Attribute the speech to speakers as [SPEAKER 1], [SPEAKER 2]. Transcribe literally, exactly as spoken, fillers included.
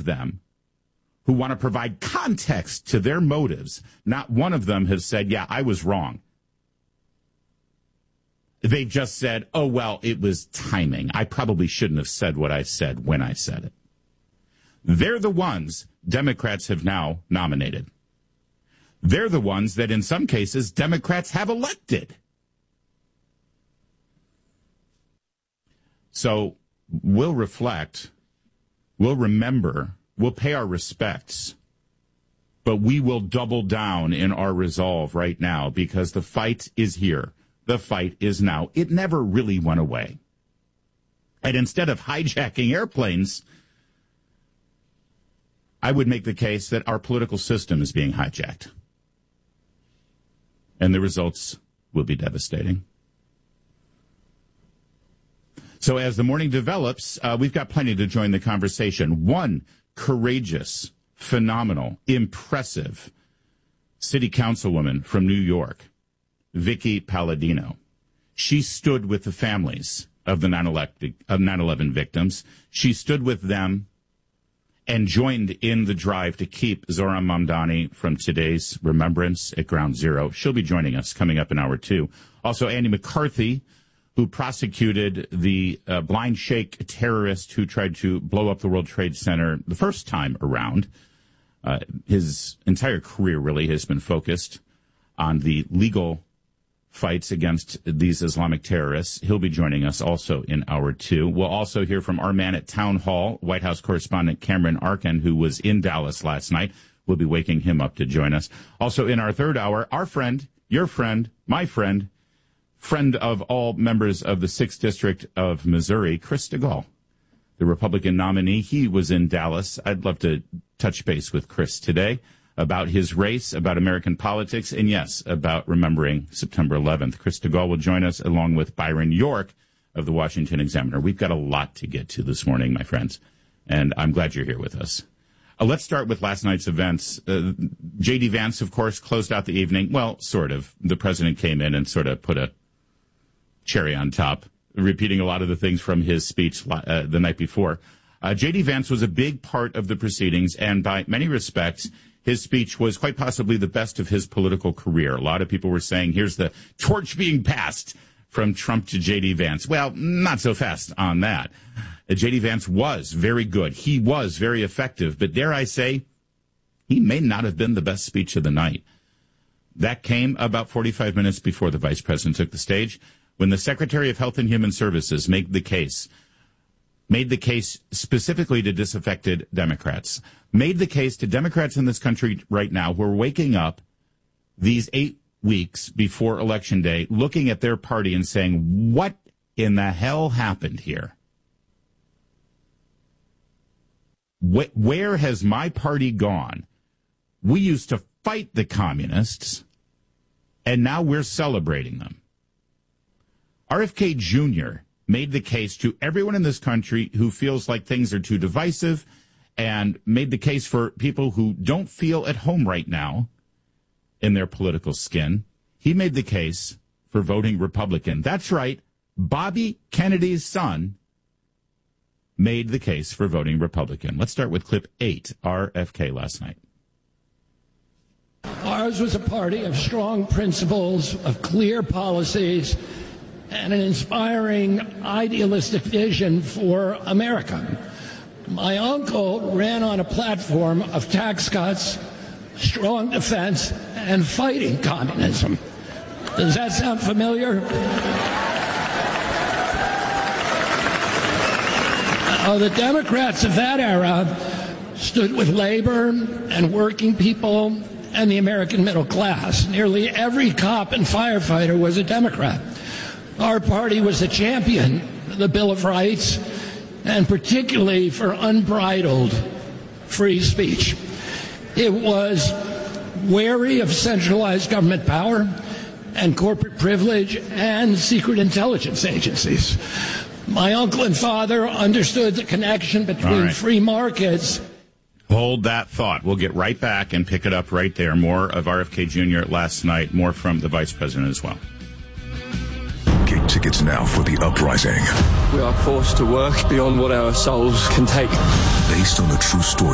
[SPEAKER 1] of them who want to provide context to their motives, not one of them has said, yeah, I was wrong. They've just said, oh, well, it was timing. I probably shouldn't have said what I said when I said it. They're the ones Democrats have now nominated. They're the ones that in some cases Democrats have elected. So we'll reflect, we'll remember, we'll pay our respects, but we will double down in our resolve right now because the fight is here. The fight is now. It never really went away. And instead of hijacking airplanes, I would make the case that our political system is being hijacked. And the results will be devastating. So as the morning develops, uh, we've got plenty to join the conversation. One courageous, phenomenal, impressive city councilwoman from New York, Vicky Palladino. She stood with the families of the nine eleven victims. She stood with them and joined in the drive to keep Zohran Mamdani from today's remembrance at Ground Zero. She'll be joining us coming up in hour two. Also, Andy McCarthy, who prosecuted the uh, blind sheikh terrorist who tried to blow up the World Trade Center the first time around. Uh, his entire career really has been focused on the legal fights against these Islamic terrorists. He'll be joining us also in hour two. We'll also hear from our man at Town Hall, White House correspondent Cameron Arkin, who was in Dallas last night. We'll be waking him up to join us. Also in our third hour, our friend, your friend, my friend, friend of all members of the sixth District of Missouri, Chris DeGaulle, the Republican nominee. He was in Dallas. I'd love to touch base with Chris today about his race, about American politics, and yes, about remembering September eleventh. Chris DeGaulle will join us along with Byron York of the Washington Examiner. We've got a lot to get to this morning, my friends, and I'm glad you're here with us. Uh, let's start with last night's events. Uh, J D. Vance, of course, closed out the evening. Well, sort of. The president came in and sort of put a cherry on top, repeating a lot of the things from his speech uh, the night before. Uh, J D. Vance was a big part of the proceedings, and by many respects, his speech was quite possibly the best of his political career. A lot of people were saying, here's the torch being passed from Trump to J D. Vance. Well, not so fast on that. Uh, J D. Vance was very good. He was very effective. But dare I say, he may not have been the best speech of the night. That came about forty-five minutes before the vice president took the stage, when the Secretary of Health and Human Services made the case, made the case specifically to disaffected Democrats, made the case to Democrats in this country right now who are waking up these eight weeks before Election Day, looking at their party and saying, what in the hell happened here? Wh- where has my party gone? We used to fight the communists, and now we're celebrating them. R F K Junior made the case to everyone in this country who feels like things are too divisive, and made the case for people who don't feel at home right now in their political skin. He made the case for voting Republican. That's right. Bobby Kennedy's son made the case for voting Republican. Let's start with clip eight, R F K last night.
[SPEAKER 2] Ours was a party of strong principles, of clear policies, and an inspiring, idealistic vision for America. My uncle ran on a platform of tax cuts, strong defense, and fighting communism. Does that sound familiar? Uh, the Democrats of that era stood with labor and working people and the American middle class. Nearly every cop and firefighter was a Democrat. Our party was a champion of the Bill of Rights, and particularly for unbridled free speech. It was wary of centralized government power and corporate privilege and secret intelligence agencies. My uncle and father understood the connection between right. free markets.
[SPEAKER 1] Hold that thought. We'll get right back and pick it up right there. More of R F K Junior last night, more from the vice president as well.
[SPEAKER 3] Get tickets now for The Uprising.
[SPEAKER 4] We are forced to work beyond what our souls can take.
[SPEAKER 3] Based on the true story